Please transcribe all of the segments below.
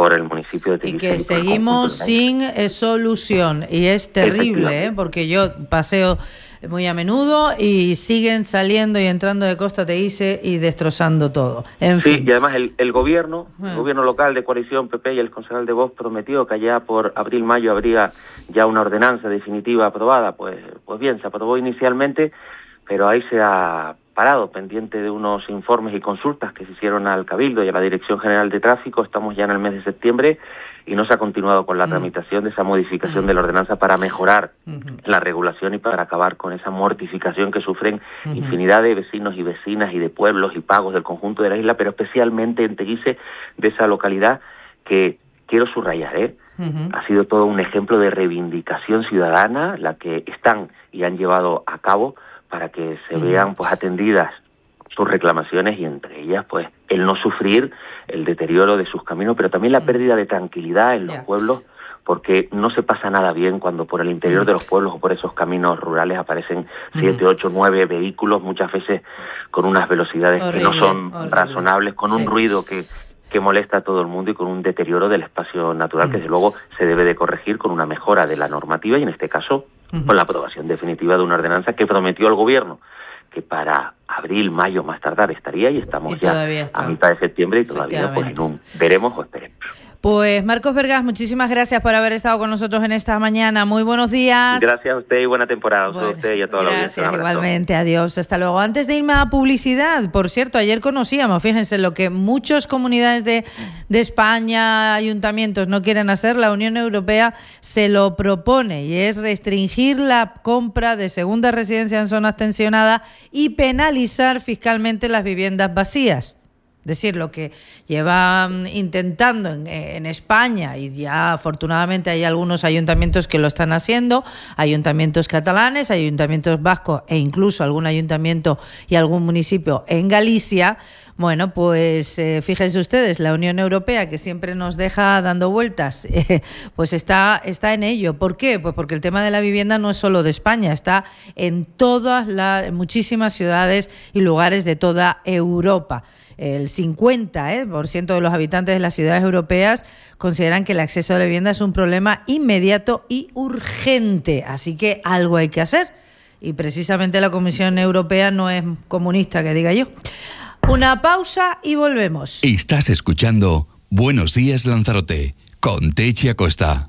por el municipio de Teguise. Y que seguimos sin solución, y es terrible, porque yo paseo muy a menudo y siguen saliendo y entrando de Costa Teguise y destrozando todo. En fin. Y además el gobierno local de coalición PP y el concejal de Vox prometió que allá por abril-mayo habría ya una ordenanza definitiva aprobada. Pues bien, se aprobó inicialmente, pero ahí se ha parado, pendiente de unos informes y consultas que se hicieron al Cabildo y a la Dirección General de Tráfico. Estamos ya en el mes de septiembre y no se ha continuado con la tramitación de esa modificación de la ordenanza para mejorar la regulación y para acabar con esa mortificación que sufren infinidad de vecinos y vecinas y de pueblos y pagos del conjunto de la isla, pero especialmente en Teguise, de esa localidad que quiero subrayar, ha sido todo un ejemplo de reivindicación ciudadana la que están y han llevado a cabo para que se vean pues atendidas sus reclamaciones, y entre ellas pues el no sufrir el deterioro de sus caminos, pero también la pérdida de tranquilidad en los pueblos, porque no se pasa nada bien cuando por el interior de los pueblos o por esos caminos rurales aparecen 7, 8, 9 vehículos, muchas veces con unas velocidades que no son razonables, con un ruido que molesta a todo el mundo y con un deterioro del espacio natural que desde luego se debe de corregir con una mejora de la normativa y en este caso con la aprobación definitiva de una ordenanza que prometió el gobierno que para abril, mayo más tardar estaría, y estamos ya a mitad de septiembre y todavía pues veremos o esperemos. Pues Marcos Vergás, muchísimas gracias por haber estado con nosotros en esta mañana. Muy buenos días. Gracias a usted y buena temporada. A usted y a toda la audiencia. Gracias, igualmente. Adiós. Hasta luego. Antes de irme a publicidad, por cierto, ayer conocíamos, fíjense, lo que muchas comunidades de España, ayuntamientos no quieren hacer, la Unión Europea se lo propone, y es restringir la compra de segunda residencia en zonas tensionadas y penalizar fiscalmente las viviendas vacías. Es decir, lo que llevan intentando en España, y ya afortunadamente hay algunos ayuntamientos que lo están haciendo, ayuntamientos catalanes, ayuntamientos vascos e incluso algún ayuntamiento y algún municipio en Galicia. Bueno, pues fíjense ustedes, la Unión Europea, que siempre nos deja dando vueltas, pues está en ello. ¿Por qué? Pues porque el tema de la vivienda no es solo de España, está en muchísimas ciudades y lugares de toda Europa. El 50% de los habitantes de las ciudades europeas consideran que el acceso a la vivienda es un problema inmediato y urgente, así que algo hay que hacer. Y precisamente la Comisión Europea no es comunista, que diga yo. Una pausa y volvemos. Estás escuchando Buenos Días Lanzarote, con Techi Acosta.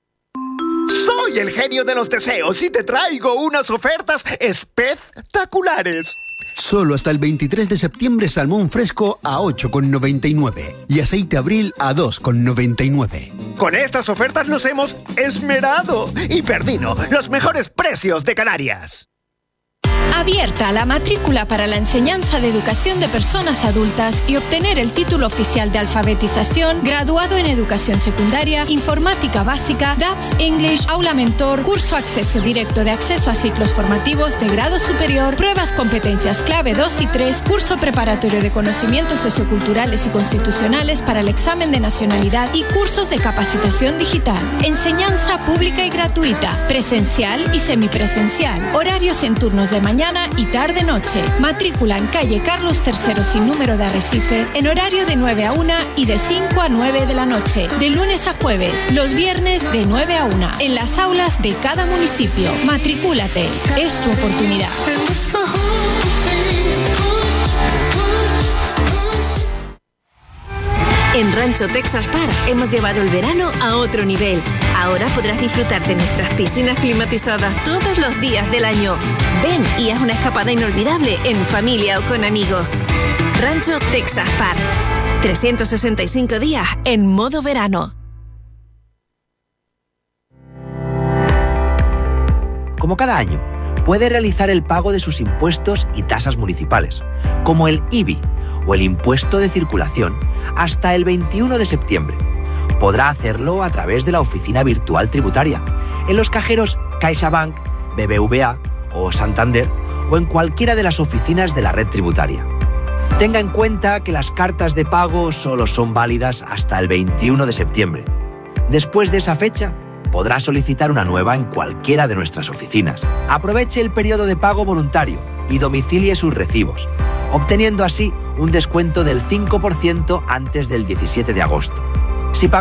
Soy el genio de los deseos y te traigo unas ofertas espectaculares. Solo hasta el 23 de septiembre salmón fresco a 8,99 y aceite Abril a 2,99. Con estas ofertas nos hemos esmerado y perdido los mejores precios de Canarias. Abierta la matrícula para la enseñanza de educación de personas adultas y obtener el título oficial de alfabetización, graduado en educación secundaria, informática básica, DATS English, aula mentor, curso acceso directo de acceso a ciclos formativos de grado superior, pruebas competencias clave 2 y 3, curso preparatorio de conocimientos socioculturales y constitucionales para el examen de nacionalidad y cursos de capacitación digital. Enseñanza pública y gratuita, presencial y semipresencial, horarios en turnos de mañana y tarde-noche. Matrícula en calle Carlos III sin número de Arrecife, en horario de 9 a 1 y de 5 a 9 de la noche, de lunes a jueves, los viernes de 9 a 1, en las aulas de cada municipio. Matricúlate, es tu oportunidad. En Rancho Texas Park hemos llevado el verano a otro nivel. Ahora podrás disfrutar de nuestras piscinas climatizadas todos los días del año. Ven y haz una escapada inolvidable en familia o con amigos. Rancho Texas Park. 365 días en modo verano. Como cada año, puede realizar el pago de sus impuestos y tasas municipales, como el IBI o el impuesto de circulación, hasta el 21 de septiembre. Podrá hacerlo a través de la oficina virtual tributaria, en los cajeros CaixaBank, BBVA o Santander, o en cualquiera de las oficinas de la red tributaria. Tenga en cuenta que las cartas de pago solo son válidas hasta el 21 de septiembre. Después de esa fecha, podrá solicitar una nueva en cualquiera de nuestras oficinas. Aproveche el periodo de pago voluntario y domicilie sus recibos, obteniendo así un descuento del 5% antes del 17 de agosto. Si paga